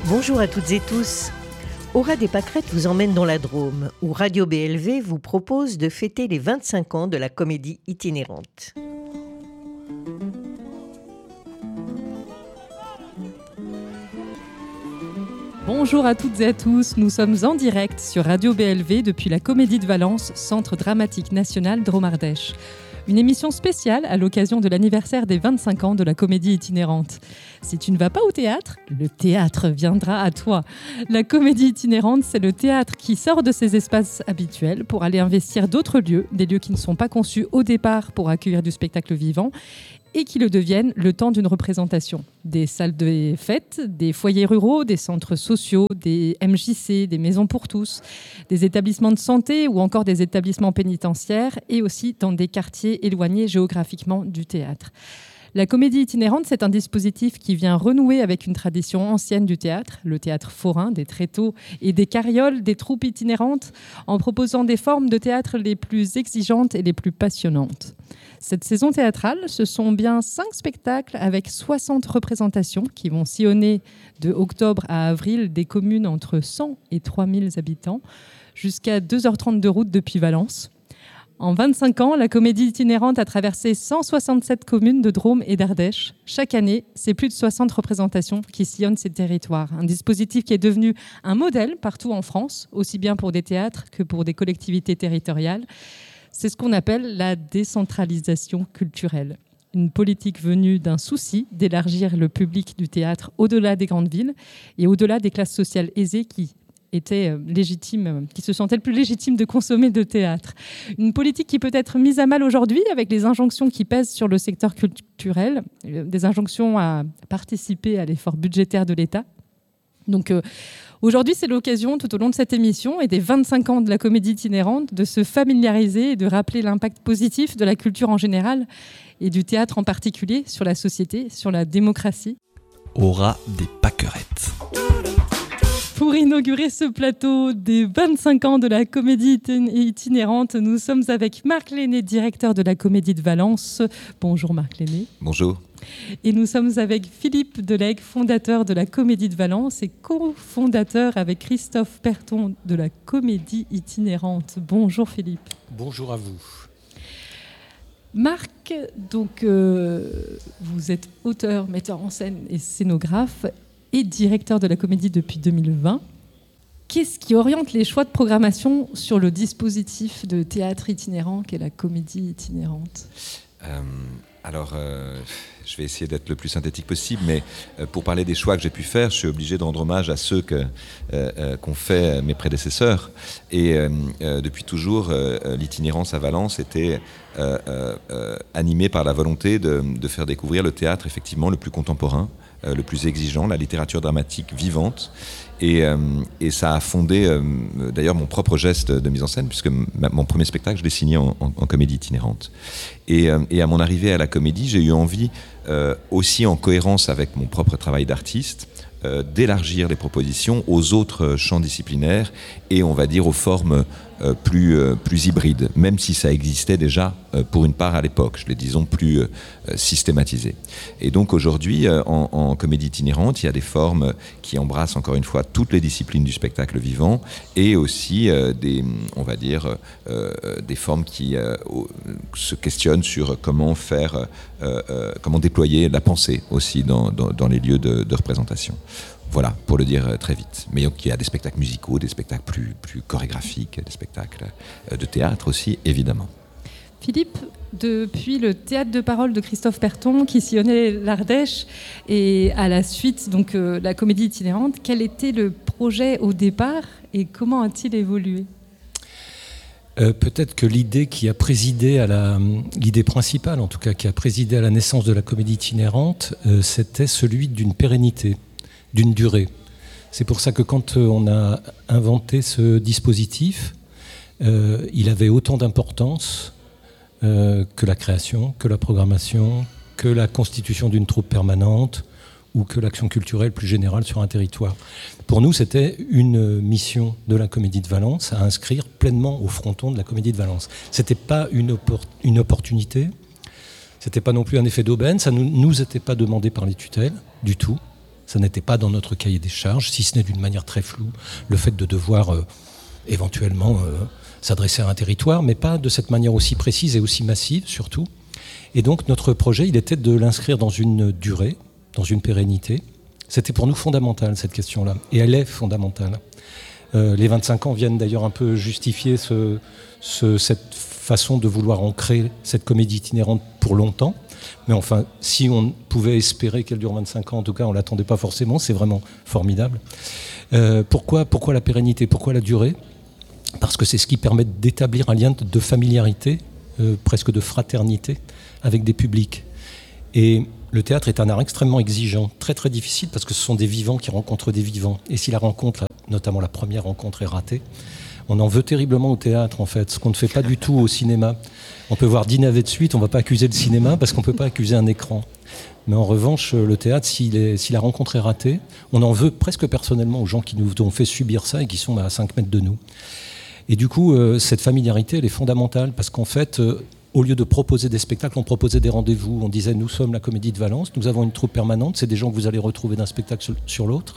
Bonjour à toutes et tous. Aura des Pâquerettes vous emmène dans la Drôme, où Radio BLV vous propose de fêter les 25 ans de la comédie itinérante. Bonjour à toutes et à tous, nous sommes en direct sur Radio BLV depuis la Comédie de Valence, Centre dramatique national Drôme-Ardèche. Une émission spéciale à l'occasion de l'anniversaire des 25 ans de la comédie itinérante. Si tu ne vas pas au théâtre, le théâtre viendra à toi. La comédie itinérante, c'est le théâtre qui sort de ses espaces habituels pour aller investir d'autres lieux, des lieux qui ne sont pas conçus au départ pour accueillir du spectacle vivant, et qui le deviennent le temps d'une représentation. Des salles de fêtes, des foyers ruraux, des centres sociaux, des MJC, des maisons pour tous, des établissements de santé ou encore des établissements pénitentiaires et aussi dans des quartiers éloignés géographiquement du théâtre. La comédie itinérante, c'est un dispositif qui vient renouer avec une tradition ancienne du théâtre, le théâtre forain, des tréteaux et des carrioles, des troupes itinérantes, en proposant des formes de théâtre les plus exigeantes et les plus passionnantes. Cette saison théâtrale, ce sont bien 5 spectacles avec 60 représentations qui vont sillonner de octobre à avril des communes entre 100 et 3000 habitants, jusqu'à 2h30 de route depuis Valence. En 25 ans, la comédie itinérante a traversé 167 communes de Drôme et d'Ardèche. Chaque année, c'est plus de 60 représentations qui sillonnent ces territoires. Un dispositif qui est devenu un modèle partout en France, aussi bien pour des théâtres que pour des collectivités territoriales. C'est ce qu'on appelle la décentralisation culturelle. Une politique venue d'un souci d'élargir le public du théâtre au-delà des grandes villes et au-delà des classes sociales aisées qui étaient légitimes, qui se sentaient le plus légitimes de consommer de théâtre. Une politique qui peut être mise à mal aujourd'hui avec les injonctions qui pèsent sur le secteur culturel, des injonctions à participer à l'effort budgétaire de l'État. Donc aujourd'hui, c'est l'occasion, tout au long de cette émission et des 25 ans de la comédie itinérante, de se familiariser et de rappeler l'impact positif de la culture en général et du théâtre en particulier sur la société, sur la démocratie. Aura des Pâquerettes. Pour inaugurer ce plateau des 25 ans de la comédie itinérante, nous sommes avec Marc Lenné, directeur de la Comédie de Valence. Bonjour Marc Lenné. Bonjour. Et nous sommes avec Philippe Delègue, fondateur de la Comédie de Valence et cofondateur avec Christophe Perton de la Comédie itinérante. Bonjour Philippe. Bonjour à vous. Marc, donc, vous êtes auteur, metteur en scène et scénographe et directeur de la Comédie depuis 2020. Qu'est-ce qui oriente les choix de programmation sur le dispositif de théâtre itinérant qu'est la Comédie itinérante ? Je vais essayer d'être le plus synthétique possible, mais pour parler des choix que j'ai pu faire, je suis obligé de rendre hommage à ceux qu'ont fait mes prédécesseurs. Et depuis toujours, l'itinérance à Valence était animée par la volonté de faire découvrir le théâtre effectivement le plus contemporain, le plus exigeant, la littérature dramatique vivante. Et ça a fondé d'ailleurs mon propre geste de mise en scène, puisque mon premier spectacle, je l'ai signé en comédie itinérante. Et à mon arrivée à la comédie, j'ai eu envie, aussi en cohérence avec mon propre travail d'artiste, d'élargir les propositions aux autres champs disciplinaires et on va dire aux formes plus hybrides, même si ça existait déjà pour une part à l'époque, je les disons plus systématisées. Et donc aujourd'hui, en comédie itinérante, il y a des formes qui embrassent encore une fois toutes les disciplines du spectacle vivant et aussi des formes qui se questionnent sur comment faire, comment déployer la pensée aussi dans les lieux de représentation. Voilà, pour le dire très vite. Mais il y a des spectacles musicaux, des spectacles plus chorégraphiques, des spectacles de théâtre aussi, évidemment. Philippe, depuis le théâtre de parole de Christophe Perton qui sillonnait l'Ardèche et à la suite donc la comédie itinérante, quel était le projet au départ et comment a-t-il évolué ? Peut-être que l'idée qui a présidé à l'idée principale, en tout cas qui a présidé à la naissance de la comédie itinérante, c'était celui d'une pérennité, d'une durée. C'est pour ça que quand on a inventé ce dispositif, il avait autant d'importance que la création, que la programmation, que la constitution d'une troupe permanente ou que l'action culturelle plus générale sur un territoire. Pour nous, c'était une mission de la Comédie de Valence à inscrire pleinement au fronton de la Comédie de Valence. C'était pas une opportunité, c'était pas non plus un effet d'aubaine, ça ne nous était pas demandé par les tutelles du tout. Ça n'était pas dans notre cahier des charges, si ce n'est d'une manière très floue, le fait de devoir éventuellement s'adresser à un territoire, mais pas de cette manière aussi précise et aussi massive surtout. Et donc notre projet, il était de l'inscrire dans une durée, dans une pérennité. C'était pour nous fondamental cette question-là, et elle est fondamentale. Les 25 ans viennent d'ailleurs un peu justifier cette façon de vouloir ancrer cette comédie itinérante pour longtemps. Mais enfin, si on pouvait espérer qu'elle dure 25 ans, en tout cas on ne l'attendait pas forcément, c'est vraiment formidable. Pourquoi la pérennité ? Pourquoi la durée ? Parce que c'est ce qui permet d'établir un lien de familiarité, presque de fraternité, avec des publics. Et le théâtre est un art extrêmement exigeant, très très difficile, parce que ce sont des vivants qui rencontrent des vivants. Et si la rencontre, notamment la première rencontre, est ratée, on en veut terriblement au théâtre, en fait, ce qu'on ne fait pas du tout au cinéma. On peut voir 10 navets de suite, on ne va pas accuser le cinéma, parce qu'on ne peut pas accuser un écran. Mais en revanche, le théâtre, si la rencontre est ratée, on en veut presque personnellement aux gens qui nous ont fait subir ça et qui sont à 5 mètres de nous. Et du coup, cette familiarité, elle est fondamentale, parce qu'en fait, au lieu de proposer des spectacles, on proposait des rendez-vous. On disait, nous sommes la Comédie de Valence, nous avons une troupe permanente, c'est des gens que vous allez retrouver d'un spectacle sur l'autre.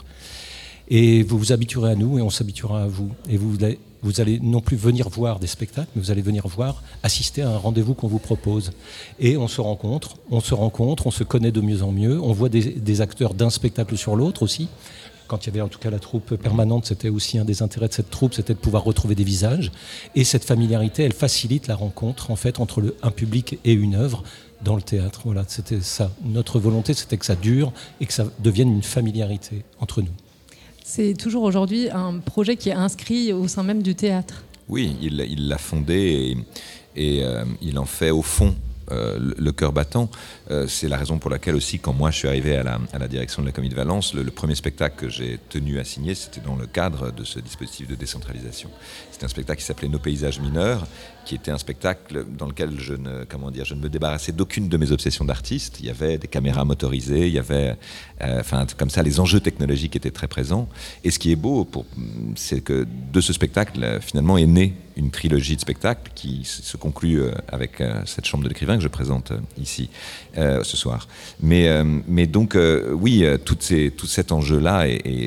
Et vous vous habituerez à nous et on s'habituera à vous. Et vous allez non plus venir voir des spectacles, mais vous allez venir assister à un rendez-vous qu'on vous propose. Et on se rencontre, on se connaît de mieux en mieux, on voit des acteurs d'un spectacle sur l'autre aussi. Quand il y avait en tout cas la troupe permanente, c'était aussi un des intérêts de cette troupe, c'était de pouvoir retrouver des visages. Et cette familiarité, elle facilite la rencontre en fait entre un public et une œuvre dans le théâtre. Voilà, c'était ça. Notre volonté, c'était que ça dure et que ça devienne une familiarité entre nous. C'est toujours aujourd'hui un projet qui est inscrit au sein même du théâtre. Oui, il l'a fondé et il en fait au fond le cœur battant. C'est la raison pour laquelle aussi, quand moi je suis arrivé à la direction de la Comédie de Valence, le premier spectacle que j'ai tenu à signer, c'était dans le cadre de ce dispositif de décentralisation. C'était un spectacle qui s'appelait Nos paysages mineurs, qui était un spectacle dans lequel je ne me débarrassais d'aucune de mes obsessions d'artiste. Il y avait des caméras motorisées, il y avait comme ça, les enjeux technologiques étaient très présents. Et ce qui est beau, c'est que de ce spectacle, finalement, est née une trilogie de spectacles qui se conclut avec cette chambre de l'écrivain que je présente ici ce soir. Mais donc, oui, tout cet enjeu-là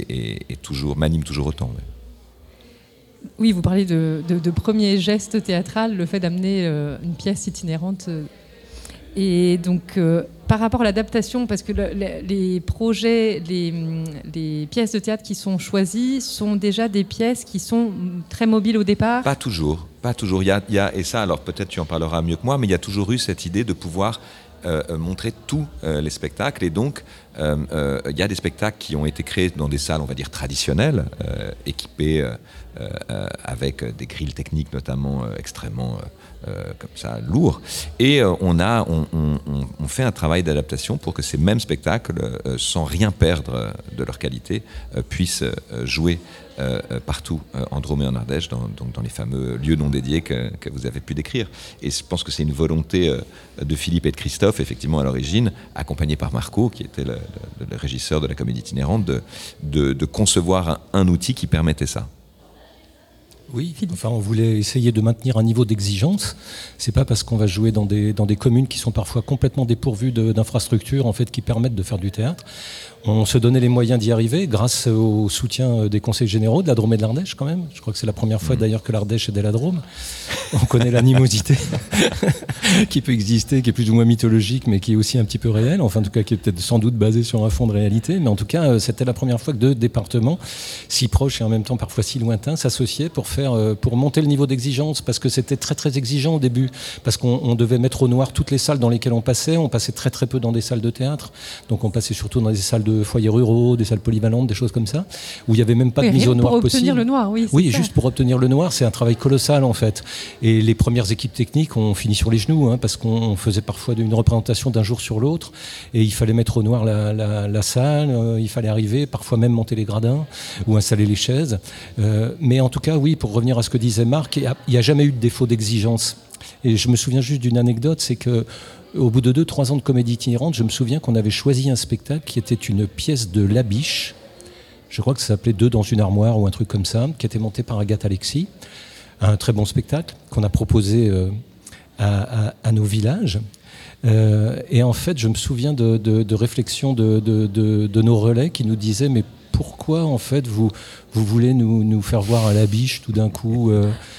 m'anime toujours autant. Ouais. Oui, vous parlez de premier geste théâtral, le fait d'amener une pièce itinérante. Et donc, par rapport à l'adaptation, parce que les projets, les pièces de théâtre qui sont choisies sont déjà des pièces qui sont très mobiles au départ. Pas toujours. Il y a, et ça, alors peut-être tu en parleras mieux que moi, mais il y a toujours eu cette idée de pouvoir montrer tous les spectacles. Et donc, il y a des spectacles qui ont été créés dans des salles, on va dire, traditionnelles, équipées avec des grilles techniques notamment extrêmement comme ça, lourds. Et on fait un travail d'adaptation pour que ces mêmes spectacles, sans rien perdre de leur qualité, puissent jouer partout en Drôme et en Ardèche, dans les fameux lieux non dédiés que vous avez pu décrire. Et je pense que c'est une volonté de Philippe et de Christophe, effectivement, à l'origine, accompagné par Marco, qui était le régisseur de la Comédie itinérante, de concevoir un outil qui permettait ça. Oui, enfin, on voulait essayer de maintenir un niveau d'exigence. C'est pas parce qu'on va jouer dans des communes qui sont parfois complètement dépourvues d'infrastructures en fait, qui permettent de faire du théâtre. On se donnait les moyens d'y arriver grâce au soutien des conseils généraux de la Drôme et de l'Ardèche quand même. Je crois que c'est la première fois d'ailleurs que l'Ardèche aidait la Drôme. On connaît l'animosité qui peut exister, qui est plus ou moins mythologique, mais qui est aussi un petit peu réelle. Enfin, en tout cas, qui est peut-être sans doute basée sur un fond de réalité. Mais en tout cas, c'était la première fois que deux départements si proches et en même temps parfois si lointains s'associaient pour monter le niveau d'exigence, parce que c'était très très exigeant au début, parce qu'on devait mettre au noir toutes les salles dans lesquelles on passait très très peu dans des salles de théâtre, donc on passait surtout dans des salles de foyers ruraux, des salles polyvalentes, des choses comme ça, où il n'y avait même pas de mise au noir possible. Pour obtenir le noir, oui, juste pour obtenir le noir, c'est un travail colossal en fait. Et les premières équipes techniques ont fini sur les genoux, parce qu'on faisait parfois une représentation d'un jour sur l'autre, et il fallait mettre au noir la salle, il fallait arriver, parfois même monter les gradins, ou installer les chaises. Mais en tout cas, oui, pour revenir à ce que disait Marc, il n'y a jamais eu de défaut d'exigence. Et je me souviens juste d'une anecdote, c'est que au bout de 2-3 ans de comédie itinérante, je me souviens qu'on avait choisi un spectacle qui était une pièce de Labiche, je crois que ça s'appelait 2 dans une armoire ou un truc comme ça, qui était monté par Agathe Alexis, un très bon spectacle qu'on a proposé à nos villages. Et en fait, je me souviens de réflexions de nos relais qui nous disaient mais pourquoi en fait vous voulez nous faire voir à la biche tout d'un coup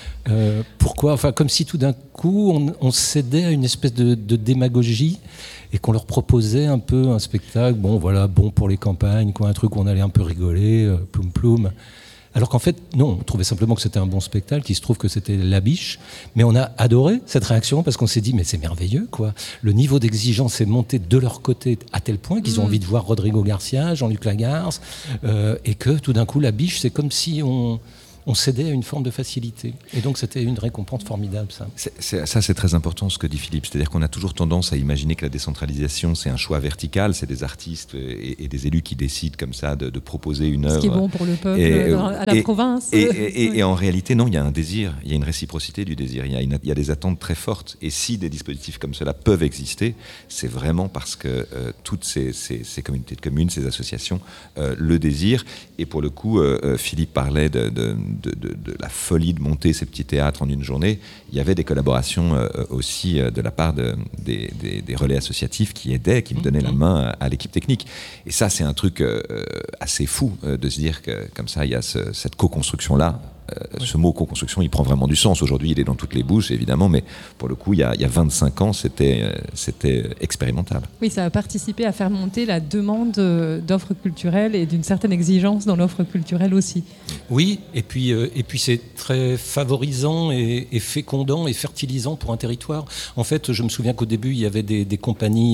pourquoi, enfin, comme si tout d'un coup on cédait à une espèce de démagogie et qu'on leur proposait un peu un spectacle, bon pour les campagnes, quoi, un truc où on allait un peu rigoler, ploum ploum. Alors qu'en fait, non, on trouvait simplement que c'était un bon spectacle, il se trouve que c'était La Biche, mais on a adoré cette réaction parce qu'on s'est dit, mais c'est merveilleux, quoi. Le niveau d'exigence est monté de leur côté à tel point qu'ils ont envie de voir Rodrigo Garcia, Jean-Luc Lagarce, et que tout d'un coup, La Biche, c'est comme si on cédait à une forme de facilité. Et donc, c'était une récompense formidable, ça. Ça, c'est très important, ce que dit Philippe. C'est-à-dire qu'on a toujours tendance à imaginer que la décentralisation, c'est un choix vertical. C'est des artistes et des élus qui décident comme ça de proposer une œuvre. Ce qui est bon pour le peuple, à la province. Et en réalité, non, il y a un désir. Il y a une réciprocité du désir. Il y a des attentes très fortes. Et si des dispositifs comme cela peuvent exister, c'est vraiment parce que toutes ces communautés de communes, ces associations, le désirent. Et pour le coup, Philippe parlait de la folie de monter ces petits théâtres en une journée. Il y avait des collaborations aussi de la part des relais associatifs qui aidaient, qui me donnaient la main à l'équipe technique. Et ça, c'est un truc assez fou de se dire que comme ça, il y a cette co-construction-là. Ce mot co-construction, il prend vraiment du sens. Aujourd'hui, il est dans toutes les bouches, évidemment, mais pour le coup, il y a 25 ans, c'était expérimental. Oui, ça a participé à faire monter la demande d'offres culturelles et d'une certaine exigence dans l'offre culturelle aussi. Oui, et puis c'est très favorisant et fécondant et fertilisant pour un territoire. En fait, je me souviens qu'au début, il y avait des compagnies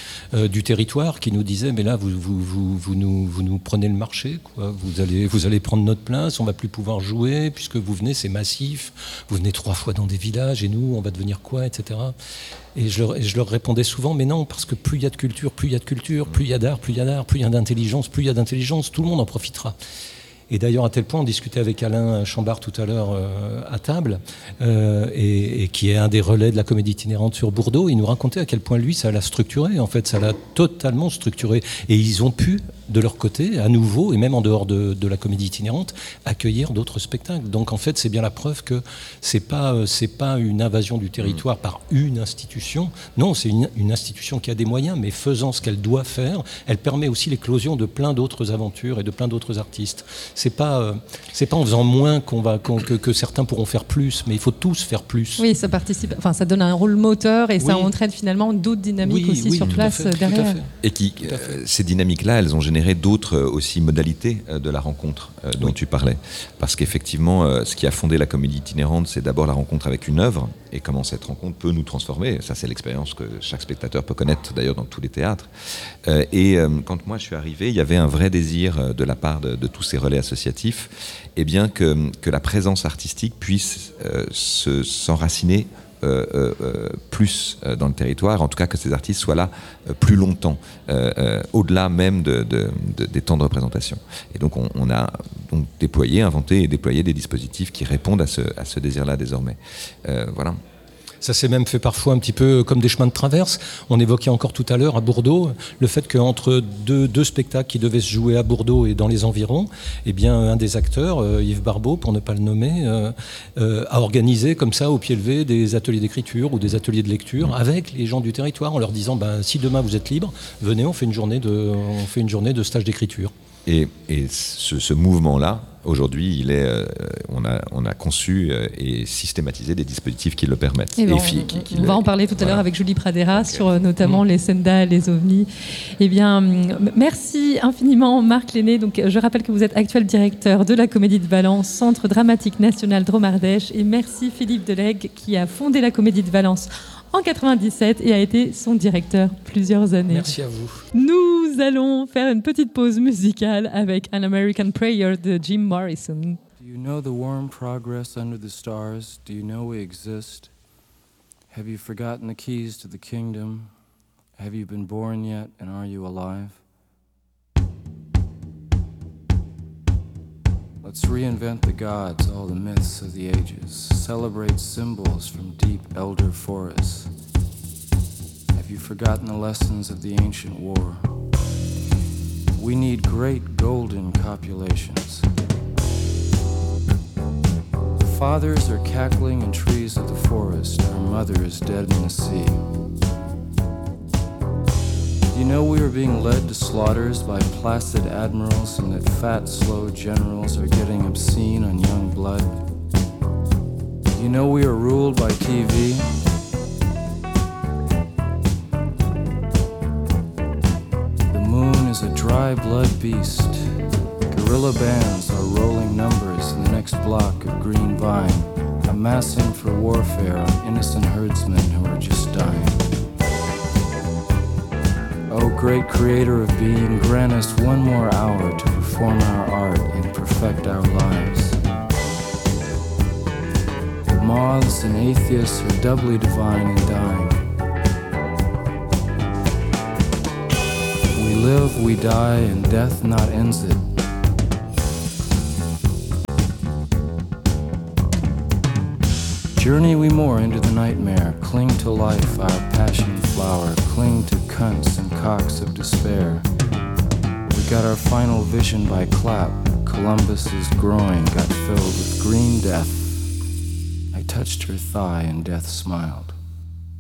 du territoire qui nous disaient, mais là, vous nous prenez le marché, quoi. Vous allez prendre notre place, on ne va plus pouvoir jouer, puisque vous venez, c'est massif, vous venez 3 fois dans des villages, et nous, on va devenir quoi, etc. Et je leur répondais souvent, mais non, parce que plus il y a de culture, plus il y a de culture, plus il y a d'art, plus il y a d'art, plus il y a d'intelligence, plus il y a d'intelligence, tout le monde en profitera. Et d'ailleurs, à tel point, on discutait avec Alain Chambard tout à l'heure à table, et qui est un des relais de la comédie itinérante sur Bordeaux. Il nous racontait à quel point lui, ça l'a structuré. En fait, ça l'a totalement structuré. Et ils ont pu, de leur côté, à nouveau, et même en dehors de la comédie itinérante, accueillir d'autres spectacles. Donc en fait, c'est bien la preuve que c'est pas une invasion du territoire par une institution. Non, c'est une institution qui a des moyens, mais faisant ce qu'elle doit faire, elle permet aussi l'éclosion de plein d'autres aventures et de plein d'autres artistes. C'est pas en faisant moins que certains pourront faire plus, mais il faut tous faire plus. Oui, ça participe. Enfin, ça donne un rôle moteur et ça entraîne finalement d'autres dynamiques aussi sur place derrière. Et ces dynamiques-là, elles ont généré d'autres aussi modalités de la rencontre dont tu parlais. Parce qu'effectivement, ce qui a fondé la comédie itinérante, c'est d'abord la rencontre avec une œuvre et comment cette rencontre peut nous transformer. Ça, c'est l'expérience que chaque spectateur peut connaître, d'ailleurs, dans tous les théâtres. Quand moi, je suis arrivé, il y avait un vrai désir de la part de tous ces relais associatifs, eh bien, que la présence artistique puisse s'enraciner plus dans le territoire, en tout cas que ces artistes soient là plus longtemps, au-delà même des temps de représentation. Et donc on a donc inventé et déployé des dispositifs qui répondent à ce désir-là désormais. Voilà. Ça s'est même fait parfois un petit peu comme des chemins de traverse. On évoquait encore tout à l'heure à Bordeaux le fait qu'entre deux spectacles qui devaient se jouer à Bordeaux et dans les environs, eh bien, un des acteurs, Yves Barbeau, pour ne pas le nommer, a organisé comme ça au pied levé des ateliers d'écriture ou des ateliers de lecture avec les gens du territoire en leur disant si demain vous êtes libre, venez, on fait une journée de stage d'écriture. Et ce mouvement-là, aujourd'hui, on a conçu et systématisé des dispositifs qui le permettent. On va en parler tout à l'heure avec Julie Pradera sur notamment les Senda, les ovnis. Eh bien, merci infiniment Marc Lenné. Donc, je rappelle que vous êtes actuel directeur de la Comédie de Valence, Centre dramatique national Dromardèche. Et merci Philippe Delègue qui a fondé la Comédie de Valence en 97 et a été son directeur plusieurs années. Merci à vous. Nous allons faire une petite pause musicale avec An American Prayer de Jim Morrison. Do you know the warm progress under the stars? Do you know we exist? Have you forgotten the keys to the kingdom? Have you been born yet, and are you alive? Let's reinvent the gods, all the myths of the ages. Celebrate symbols from deep elder forests. Have you forgotten the lessons of the ancient war? We need great golden copulations. The fathers are cackling in trees of the forest. Our mother is dead in the sea. You know we are being led to slaughters by placid admirals, and that fat, slow generals are getting obscene on young blood. You know we are ruled by TV. The moon is a dry blood beast. Guerrilla bands are rolling numbers in the next block of green vine, amassing for warfare on innocent herdsmen who are just dying. O great creator of being, grant us one more hour to perform our art and perfect our lives. The moths and atheists are doubly divine and dying. We live, we die, and death not ends it. Journey we more into the nightmare, cling to life, our passion flower, cling to cunts and cocks of despair. We got our final vision by clap, Columbus's groin got filled with green death. I touched her thigh and death smiled.